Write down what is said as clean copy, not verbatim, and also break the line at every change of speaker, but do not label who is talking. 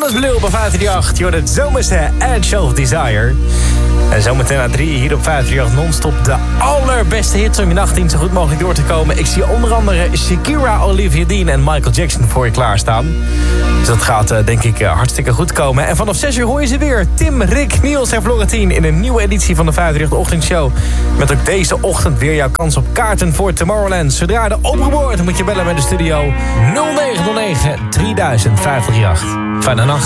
Jonas Blue op 538. Je hoort het zomerse Edge of Desire. En zometeen na 3 hier op 538 non-stop de allerbeste hits om je nachtdienst zo goed mogelijk door te komen. Ik zie onder andere Shakira, Olivia Dean en Michael Jackson voor je klaarstaan. Dus dat gaat denk ik hartstikke goed komen. En vanaf 6 uur hoor je ze weer. Tim, Rick, Niels en Florentien in een nieuwe editie van de 538 ochtendshow. Met ook deze ochtend weer jouw kans op kaarten voor Tomorrowland. Zodra de oproep wordt, moet je bellen met de studio 0909 3000 538. Fijne nacht.